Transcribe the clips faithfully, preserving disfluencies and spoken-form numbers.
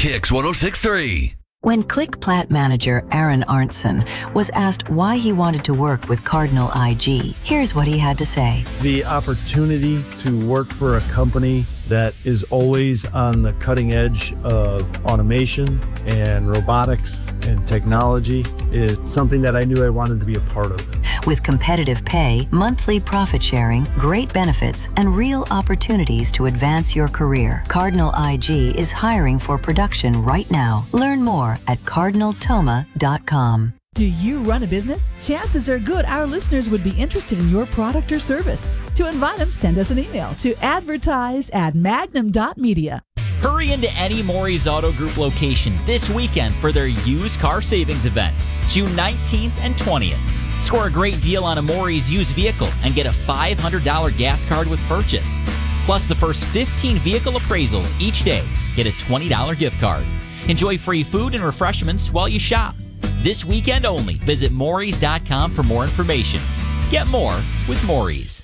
Kicks one oh six point three. When Click Plat manager Aaron Arntzen was asked why he wanted to work with Cardinal I G, here's what he had to say. The opportunity to work for a company that is always on the cutting edge of automation and robotics and technology is something that I knew I wanted to be a part of. With competitive pay, monthly profit sharing, great benefits, and real opportunities to advance your career, Cardinal I G is hiring for production right now. Learn more at cardinal toma dot com. Do you run a business? Chances are good our listeners would be interested in your product or service. To invite them, send us an email to advertise at magnum dot media. Hurry into any Maury's Auto Group location this weekend for their used car savings event, June nineteenth and twentieth. Score a great deal on a Maury's used vehicle and get a five hundred dollars gas card with purchase. Plus, the first fifteen vehicle appraisals each day get a twenty dollars gift card. Enjoy free food and refreshments while you shop. This weekend only. Visit Maury's dot com for more information. Get more with Maury's.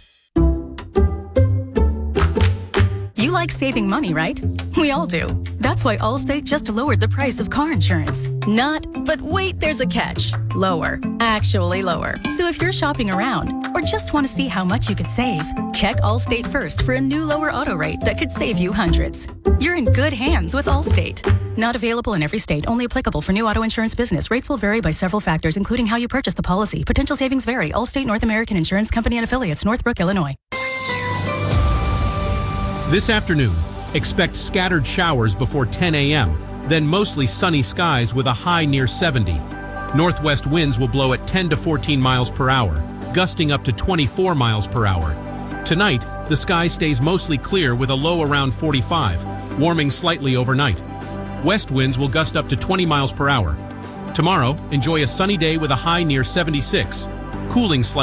You like saving money, right? We all do. That's why Allstate just lowered the price of car insurance. Not, but wait, there's a catch. Lower. Actually lower. So if you're shopping around or just want to see how much you could save, check Allstate first for a new lower auto rate that could save you hundreds. You're in good hands with Allstate. Not available in every state. Only applicable for new auto insurance business. Rates will vary by several factors, including how you purchase the policy. Potential savings vary. Allstate North American Insurance Company and Affiliates, Northbrook, Illinois. This afternoon, expect scattered showers before ten a.m., then mostly sunny skies with a high near seventy. Northwest winds will blow at ten to fourteen miles per hour, gusting up to twenty-four miles per hour. Tonight, the sky stays mostly clear with a low around forty-five, warming slightly overnight. West winds will gust up to twenty miles per hour. Tomorrow, enjoy a sunny day with a high near seventy-six, cooling slightly.